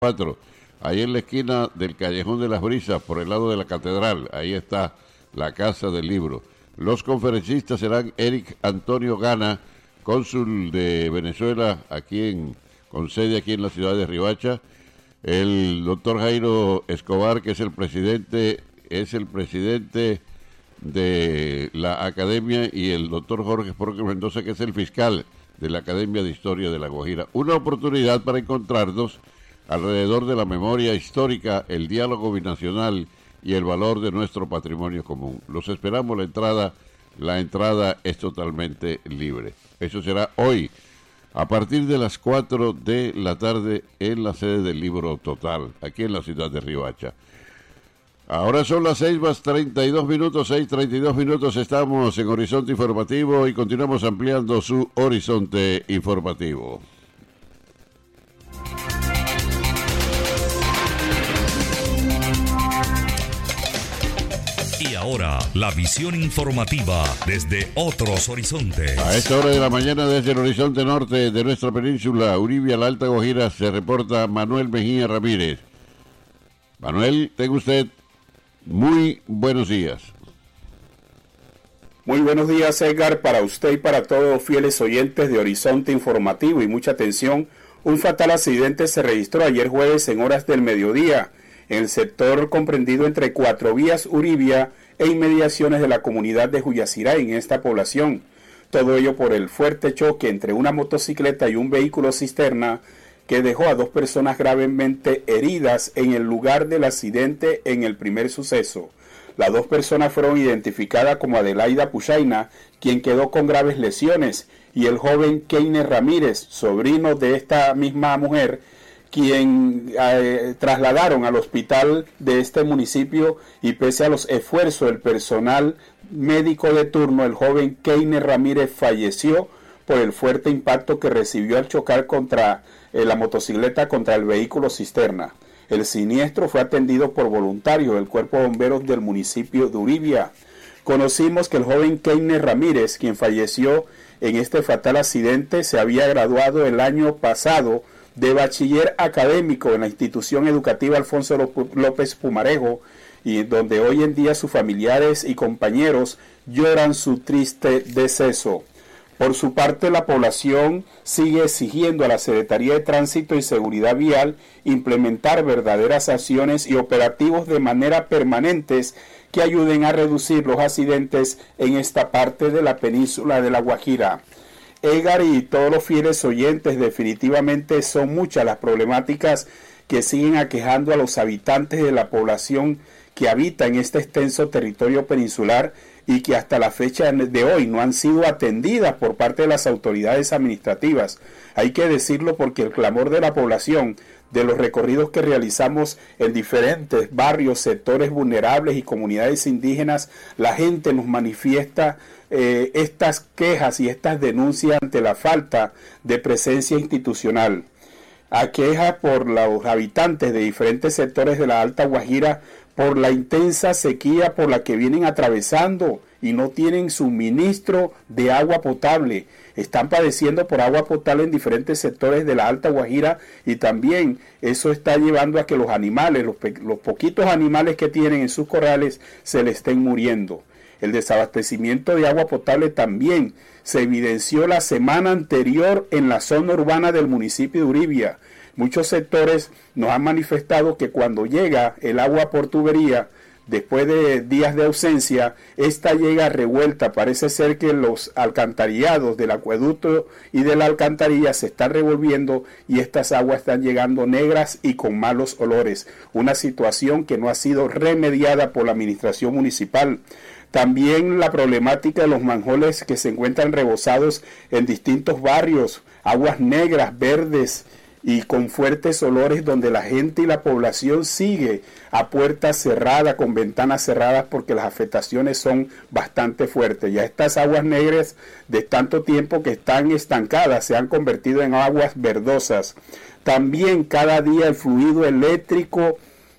4, ahí en la esquina del Callejón de las Brisas, por el lado de la Catedral. Ahí está la Casa del Libro. Los conferencistas serán Eric Antonio Gana, cónsul de Venezuela, con sede aquí en la ciudad de Riohacha. El doctor Jairo Escobar, que es el presidente de la Academia, y el doctor Jorge Porque Mendoza, que es el fiscal de la Academia de Historia de La Guajira. Una oportunidad para encontrarnos alrededor de la memoria histórica, el diálogo binacional y el valor de nuestro patrimonio común. Los esperamos. La entrada es totalmente libre. Eso será hoy, a partir de las 4 de la tarde, en la sede del Libro Total, aquí en la ciudad de Riohacha. Ahora son las 6:32 minutos, estamos en Horizonte Informativo y continuamos ampliando su Horizonte Informativo. Y ahora, la visión informativa desde otros horizontes. A esta hora de la mañana, desde el horizonte norte de nuestra península, Uribia, la Alta Guajira, se reporta Manuel Mejía Ramírez. Manuel, tenga usted muy buenos días. Muy buenos días, Edgar, para usted y para todos los fieles oyentes de Horizonte Informativo. Y mucha atención, un fatal accidente se registró ayer jueves en horas del mediodía en el sector comprendido entre Cuatro Vías, Uribia e inmediaciones de la comunidad de Juyacirá en esta población. Todo ello por el fuerte choque entre una motocicleta y un vehículo cisterna que dejó a 2 personas gravemente heridas en el lugar del accidente en el primer suceso. Las 2 personas fueron identificadas como Adelaida Puchaina, quien quedó con graves lesiones, y el joven Keiner Ramírez, sobrino de esta misma mujer, quien trasladaron al hospital de este municipio, y pese a los esfuerzos del personal médico de turno, el joven Keiner Ramírez falleció por el fuerte impacto que recibió al chocar contra la motocicleta contra el vehículo cisterna. El siniestro fue atendido por voluntarios del Cuerpo de Bomberos del municipio de Uribia. Conocimos que el joven Keiner Ramírez, quien falleció en este fatal accidente, se había graduado el año pasado de bachiller académico en la institución educativa Alfonso López Pumarejo, y donde hoy en día sus familiares y compañeros lloran su triste deceso. Por su parte, la población sigue exigiendo a la Secretaría de Tránsito y Seguridad Vial implementar verdaderas acciones y operativos de manera permanentes que ayuden a reducir los accidentes en esta parte de la península de La Guajira. Edgar y todos los fieles oyentes, definitivamente son muchas las problemáticas que siguen aquejando a los habitantes de la población que habita en este extenso territorio peninsular y que hasta la fecha de hoy no han sido atendidas por parte de las autoridades administrativas. Hay que decirlo porque el clamor de la población, de los recorridos que realizamos en diferentes barrios, sectores vulnerables y comunidades indígenas, la gente nos manifiesta estas quejas y estas denuncias ante la falta de presencia institucional. Aqueja por los habitantes de diferentes sectores de la Alta Guajira por la intensa sequía por la que vienen atravesando y no tienen suministro de agua potable. Están padeciendo por agua potable en diferentes sectores de la Alta Guajira, y también eso está llevando a que los animales, los poquitos animales que tienen en sus corrales, se les estén muriendo. El desabastecimiento de agua potable también se evidenció la semana anterior en la zona urbana del municipio de Uribia. Muchos sectores nos han manifestado que cuando llega el agua por tubería, después de días de ausencia, esta llega revuelta. Parece ser que los alcantarillados del acueducto y de la alcantarilla se están revolviendo y estas aguas están llegando negras y con malos olores. Una situación que no ha sido remediada por la administración municipal. También la problemática de los manjoles que se encuentran rebosados en distintos barrios, aguas negras, verdes y con fuertes olores, donde la gente y la población sigue a puertas cerradas, con ventanas cerradas, porque las afectaciones son bastante fuertes. Ya estas aguas negras de tanto tiempo que están estancadas se han convertido en aguas verdosas. También cada día el fluido eléctrico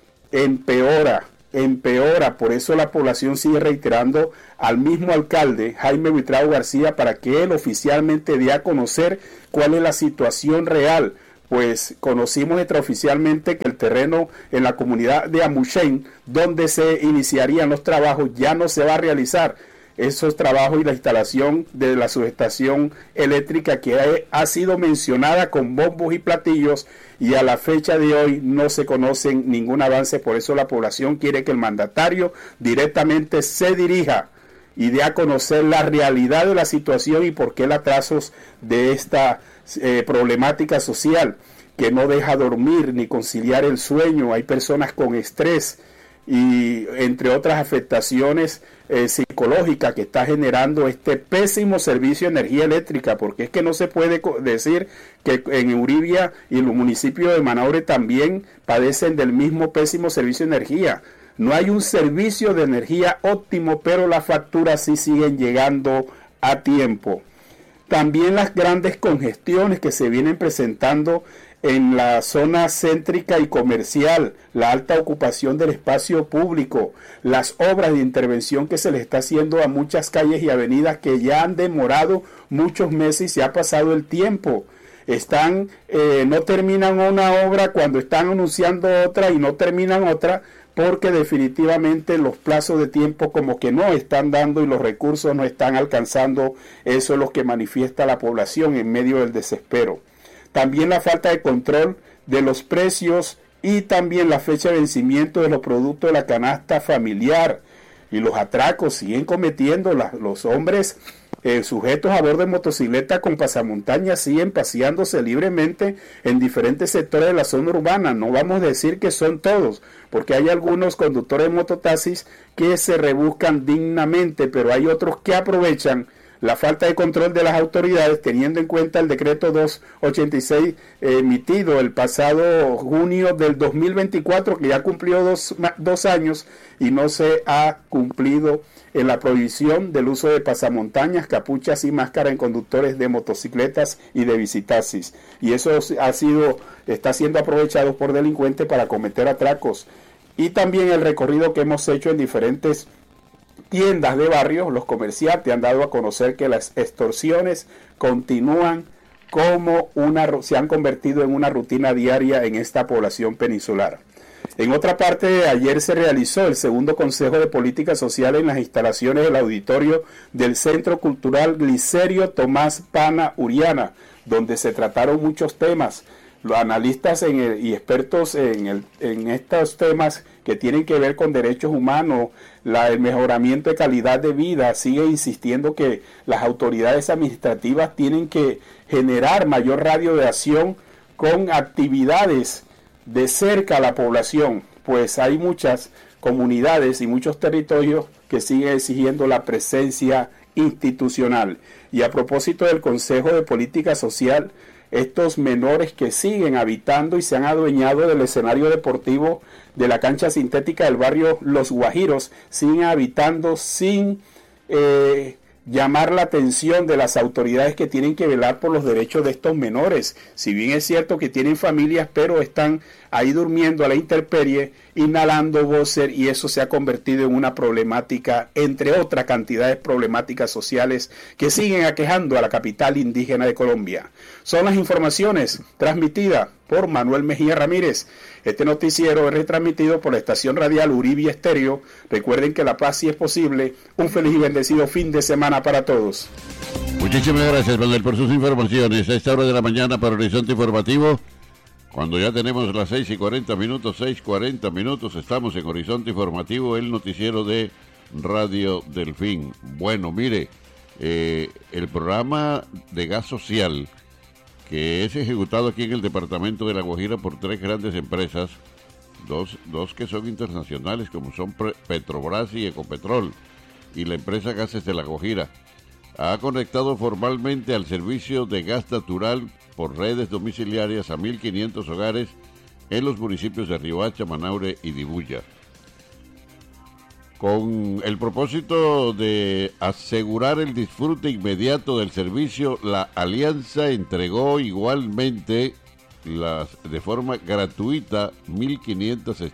empeora, por eso la población sigue reiterando al mismo alcalde, Jaime Buitrago García, para que él oficialmente dé a conocer cuál es la situación real, pues conocimos extraoficialmente que el terreno en la comunidad de Amushén, donde se iniciarían los trabajos, ya no se va a realizar esos trabajos y la instalación de la subestación eléctrica que ha sido mencionada con bombos y platillos, y a la fecha de hoy no se conoce ningún avance. Por eso la población quiere que el mandatario directamente se dirija y dé a conocer la realidad de la situación y por qué el atraso de esta problemática social que no deja dormir ni conciliar el sueño. Hay personas con estrés y entre otras afectaciones psicológicas que está generando este pésimo servicio de energía eléctrica, porque es que no se puede decir que en Uribia y los municipios de Manaure también padecen del mismo pésimo servicio de energía. No hay un servicio de energía óptimo, pero las facturas sí siguen llegando a tiempo. También las grandes congestiones que se vienen presentando en la zona céntrica y comercial, la alta ocupación del espacio público, las obras de intervención que se le está haciendo a muchas calles y avenidas que ya han demorado muchos meses y se ha pasado el tiempo. No terminan una obra cuando están anunciando otra y no terminan otra, porque definitivamente los plazos de tiempo como que no están dando y los recursos no están alcanzando. Eso es lo que manifiesta la población en medio del desespero. También la falta de control de los precios y también la fecha de vencimiento de los productos de la canasta familiar, y los atracos siguen cometiendo los hombres sujetos a bordo de motocicleta con pasamontañas, siguen paseándose libremente en diferentes sectores de la zona urbana. No vamos a decir que son todos, porque hay algunos conductores de mototaxis que se rebuscan dignamente, pero hay otros que aprovechan la falta de control de las autoridades, teniendo en cuenta el decreto 286 emitido el pasado junio del 2024, que ya cumplió dos años y no se ha cumplido en la prohibición del uso de pasamontañas, capuchas y máscara en conductores de motocicletas y de bicitaxis. Y eso está siendo aprovechado por delincuentes para cometer atracos. Y también el recorrido que hemos hecho en diferentes tiendas de barrio, los comerciantes han dado a conocer que las extorsiones continúan se han convertido en una rutina diaria en esta población peninsular. En otra parte, ayer se realizó el segundo Consejo de Política Social en las instalaciones del auditorio del Centro Cultural Glicerio Tomás Pana Uriana, donde se trataron muchos temas. Los analistas y expertos en estos temas que tienen que ver con derechos humanos, el mejoramiento de calidad de vida, sigue insistiendo que las autoridades administrativas tienen que generar mayor radio de acción con actividades de cerca a la población, pues hay muchas comunidades y muchos territorios que siguen exigiendo la presencia institucional. Y a propósito del Consejo de Política Social, estos menores que siguen habitando y se han adueñado del escenario deportivo de la cancha sintética del barrio Los Guajiros, siguen habitando sin llamar la atención de las autoridades que tienen que velar por los derechos de estos menores. Si bien es cierto que tienen familias, pero están ahí durmiendo a la intemperie, inhalando Boser, y eso se ha convertido en una problemática, entre otras cantidades problemáticas sociales que siguen aquejando a la capital indígena de Colombia. Son las informaciones transmitidas por Manuel Mejía Ramírez. Este noticiero es retransmitido por la estación radial Uribia Estéreo. Recuerden que la paz sí es posible. Un feliz y bendecido fin de semana para todos. Muchísimas gracias, Manuel, por sus informaciones. A esta hora de la mañana para Horizonte Informativo, cuando ya tenemos las 6:40, 6:40, estamos en Horizonte Informativo, el noticiero de Radio Delfín. Bueno, mire, el programa de gas social que es ejecutado aquí en el departamento de La Guajira por tres grandes empresas, dos que son internacionales, como son Petrobras y Ecopetrol, y la empresa Gases de La Guajira, ha conectado formalmente al servicio de gas natural por redes domiciliarias a 1.500 hogares en los municipios de Riohacha, Manaure y Dibuya. Con el propósito de asegurar el disfrute inmediato del servicio, la Alianza entregó igualmente de forma gratuita 1.500